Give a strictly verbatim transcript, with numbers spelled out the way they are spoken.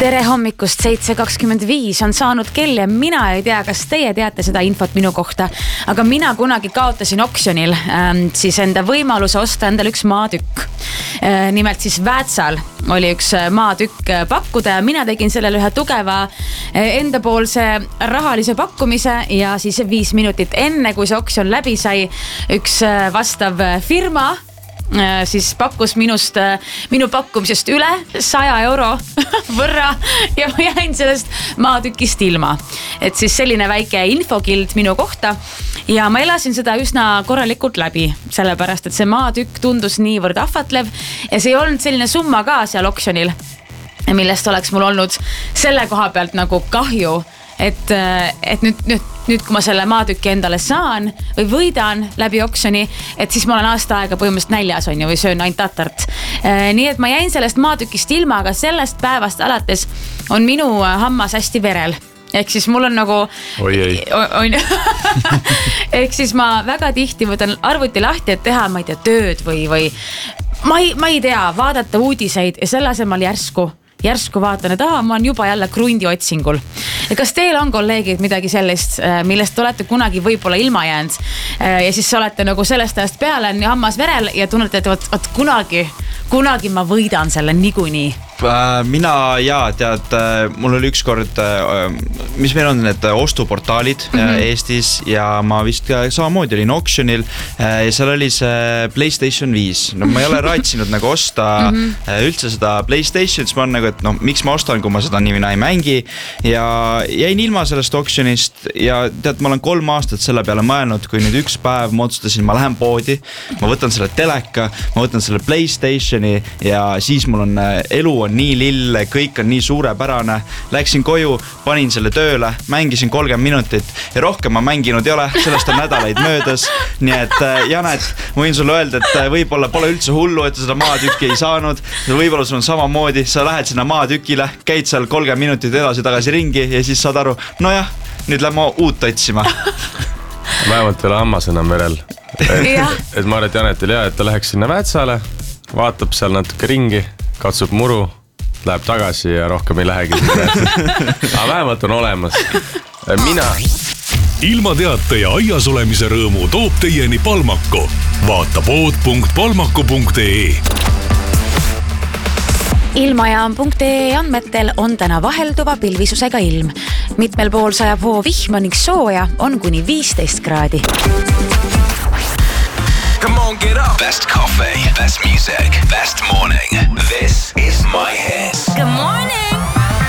Tere hommikust, seitse kakskümmend viis on saanud kell ja mina ei tea, kas teie teate seda infot minu kohta, aga mina kunagi kaotasin oksjonil ähm, siis enda võimaluse osta endale üks maatükk. Äh, nimelt siis Väätsal oli üks maatükk pakkuda ja mina tegin sellele ühe tugeva endapoolse rahalise pakkumise ja siis viis minutit enne, kui see oksjon läbi sai, üks vastav firma siis pakkus minust, minu pakkumisest üle saja euro võrra ja ma jäin sellest maatükist ilma. Et siis selline väike infokild minu kohta ja ma elasin seda üsna korralikult läbi, sellepärast, et see maatükk tundus niivõrd ahvatlev ja see ei olnud selline summa ka seal oksjonil, millest oleks mul olnud selle koha pealt nagu kahju, et, et nüüd, nüüd, nüüd kui ma selle maatüki endale saan või võidan läbi oksjoni, et siis ma olen aasta aega põhimõtteliselt näljas on ju või söön ainult tatart. Nii et ma jäin sellest maatükist ilma, aga sellest päevast alates on minu hammas hästi verel. Ehk siis mul on nagu oi ei on, ehk siis ma väga tihti võtan arvuti lahti, et teha ma ei tea tööd või, või ma ei, ma ei tea, vaadata uudiseid ja selle asemel järsku järsku vaatan, et aha, ma olen juba jälle krundi otsingul. Ja kas teil on kolleegid midagi sellist, millest olete kunagi võib-olla ilma jäänud ja siis olete nagu sellest ajast peale on hammas verel ja tunnete, et võt, võt, kunagi, kunagi ma võidan selle niikuinii? Mina ja tead, mul oli üks kord, mis meil on need ostuportaalid mm-hmm. Eestis ja ma vist samamoodi olin oksjonil ja seal oli see PlayStation viis. No ma ei ole raatsinud nagu osta mm-hmm. üldse seda PlayStation, siis ma olen nagu, et no miks ma ostan, kui ma seda nii mina ei mängi ja jäin ilma sellest oksjonist ja tead, ma olen kolm aastat selle peale mõelnud, kui nüüd üks päev ma otsustasin, ma lähen poodi, ma võtan selle teleka, ma võtan selle PlayStationi ja siis mul on elu on nii lill, kõik on nii suurepärane. Läksin koju, panin selle tööle, mängisin kolmkümmend minutit ja rohkem ma mänginud ei ole, sellest on nädalaid möödas. Nii et Janet, ma võin sulle öelda, et võib-olla pole üldse hullu, et seda maatükki ei saanud. Võib-olla sul on samamoodi, sa lähed sinna maatükile, käid seal kolmkümmend minutit edasi tagasi ringi ja siis saad aru, no jah, nüüd lähen ma uut otsima. Vähemalt veel hammas enam verel. Et, et ma arvan, et Janetil ja, et ta läheks sinna Väätsale, vaatab seal natuke ringi, katsub muru, läheb tagasi ja rohkem ei lähegi. Aga vähemalt on olemas. Mina. Ilma teate ja aias olemise rõõmu toob teieni Palmako. Vaata pood punkt palmako punkt ee. Ilmajaam punkt ee andmetel on täna vahelduva pilvisusega ilm. Mitmel pool sajab hoo vihma ning sooja on kuni viisteist kraadi. Come on, get up. Best coffee, best music, best morning. This is my hit.